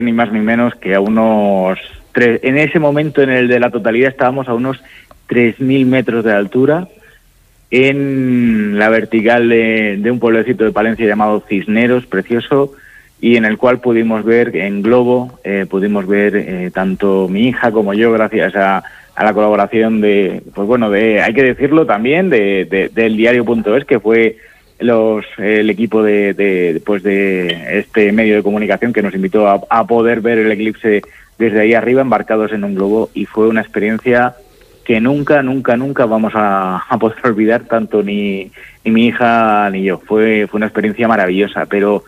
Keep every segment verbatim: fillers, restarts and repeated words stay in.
ni más ni menos que a unos tres, en ese momento en el de la totalidad estábamos a unos tres mil metros de altura en la vertical de, de un pueblecito de Palencia llamado Cisneros, precioso, y en el cual pudimos ver en globo, eh, pudimos ver eh, tanto mi hija como yo, gracias a, a la colaboración de, pues bueno, de, hay que decirlo también, de, de, del diario punto es, que fue los el equipo de, de pues de este medio de comunicación que nos invitó a, a poder ver el eclipse desde ahí arriba, embarcados en un globo, y fue una experiencia que nunca, nunca, nunca vamos a, a poder olvidar, tanto ni, ni mi hija ni yo. Fue, fue una experiencia maravillosa, pero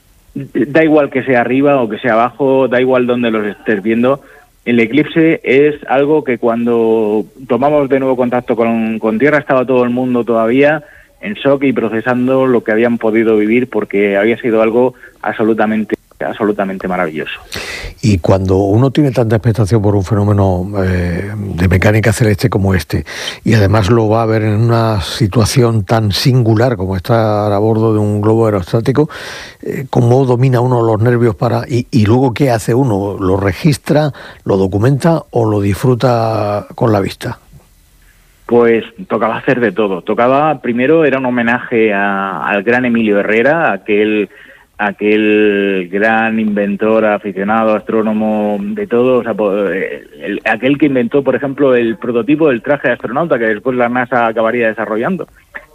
da igual que sea arriba o que sea abajo, da igual donde los estés viendo, el eclipse es algo que cuando tomamos de nuevo contacto con, con Tierra estaba todo el mundo todavía en shock y procesando lo que habían podido vivir, porque había sido algo absolutamente absolutamente maravilloso. Y cuando uno tiene tanta expectación por un fenómeno eh, de mecánica celeste como este, y además lo va a ver en una situación tan singular como estar a bordo de un globo aerostático, eh, ¿cómo domina uno los nervios para y, y luego qué hace uno? ¿Lo registra, lo documenta o lo disfruta con la vista? Pues tocaba hacer de todo. Tocaba, primero era un homenaje a, al gran Emilio Herrera, aquel aquel gran inventor, aficionado, astrónomo, de todo, o sea, el, aquel que inventó, por ejemplo, el prototipo del traje de astronauta que después la NASA acabaría desarrollando.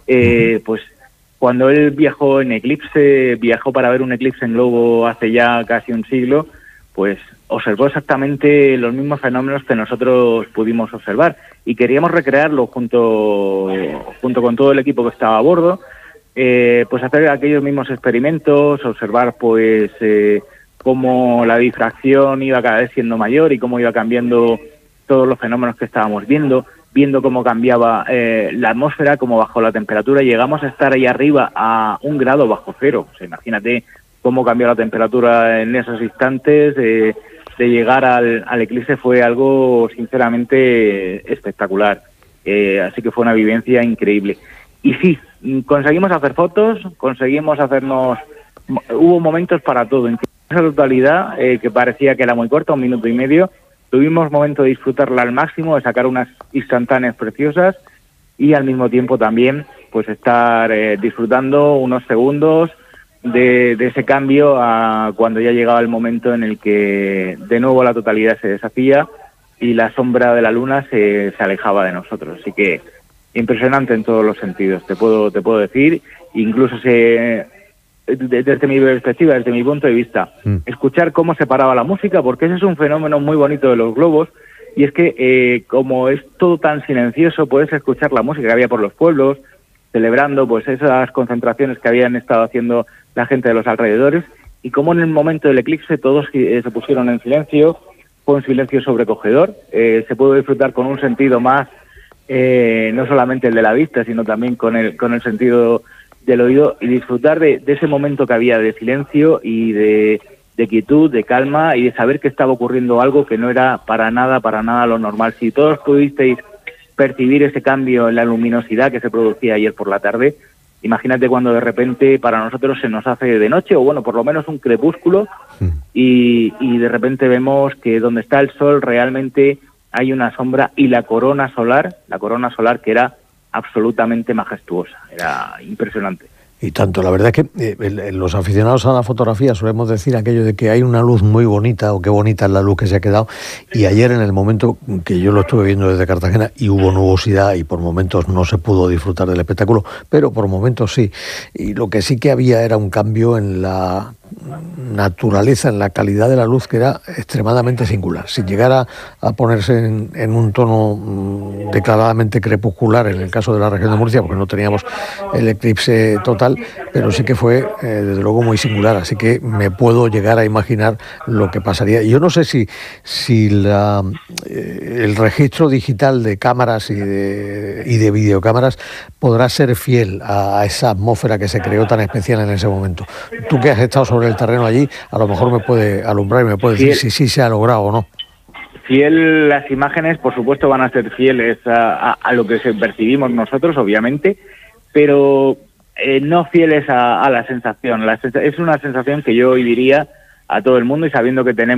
Eh, pues cuando él viajó en eclipse, viajó para ver un eclipse en globo hace ya casi un siglo, pues observó exactamente los mismos fenómenos que nosotros pudimos observar y queríamos recrearlo junto, junto con todo el equipo que estaba a bordo. Eh, pues hacer aquellos mismos experimentos, observar pues eh, cómo la difracción iba cada vez siendo mayor y cómo iba cambiando todos los fenómenos que estábamos viendo, viendo cómo cambiaba eh, la atmósfera, cómo bajó la temperatura. Llegamos a estar ahí arriba a un grado bajo cero. O sea, imagínate cómo cambió la temperatura en esos instantes. Eh, de llegar al, al eclipse fue algo sinceramente espectacular. Eh, así que fue una vivencia increíble. Y sí, conseguimos hacer fotos, conseguimos hacernos... Hubo momentos para todo. En esa totalidad, eh, que parecía que era muy corta, un minuto y medio, tuvimos momento de disfrutarla al máximo, de sacar unas instantáneas preciosas y al mismo tiempo también pues estar eh, disfrutando unos segundos de, de ese cambio a cuando ya llegaba el momento en el que de nuevo la totalidad se deshacía y la sombra de la luna se, se alejaba de nosotros. Así que impresionante en todos los sentidos, te puedo te puedo decir, incluso se, desde mi perspectiva, desde mi punto de vista, mm. escuchar cómo se paraba la música, porque ese es un fenómeno muy bonito de los globos, y es que eh, como es todo tan silencioso, puedes escuchar la música que había por los pueblos, celebrando pues esas concentraciones que habían estado haciendo la gente de los alrededores, y como en el momento del eclipse todos eh, se pusieron en silencio, fue un silencio sobrecogedor, eh, se pudo disfrutar con un sentido más Eh, no solamente el de la vista, sino también con el con el sentido del oído, y disfrutar de, de ese momento que había de silencio y de, de quietud, de calma, y de saber que estaba ocurriendo algo que no era para nada, para nada lo normal. Si todos pudisteis percibir ese cambio en la luminosidad que se producía ayer por la tarde, imagínate cuando de repente para nosotros se nos hace de noche, o bueno, por lo menos un crepúsculo, y, y de repente vemos que donde está el sol realmente hay una sombra, y la corona solar, la corona solar que era absolutamente majestuosa, era impresionante. Y tanto, la verdad es que eh, los aficionados a la fotografía solemos decir aquello de que hay una luz muy bonita, o qué bonita es la luz que se ha quedado, y ayer en el momento que yo lo estuve viendo desde Cartagena y hubo nubosidad y por momentos no se pudo disfrutar del espectáculo, pero por momentos sí, y lo que sí que había era un cambio en la naturaleza, en la calidad de la luz, que era extremadamente singular, sin llegar a, a ponerse en, en un tono mmm, declaradamente crepuscular en el caso de la región de Murcia, porque no teníamos el eclipse total, pero sí que fue eh, desde luego muy singular, así que me puedo llegar a imaginar lo que pasaría. Yo no sé si, si la, eh, el registro digital de cámaras y de, y de videocámaras podrá ser fiel a, a esa atmósfera que se creó tan especial en ese momento. Tú que has estado sobre el terreno allí, a lo mejor me puede alumbrar y me puede decir si sí se ha logrado o no. Fiel, las imágenes por supuesto van a ser fieles a, a, a lo que percibimos nosotros, obviamente, pero eh, no fieles a, a la sensación. La, es una sensación que yo hoy diría a todo el mundo y sabiendo que tenemos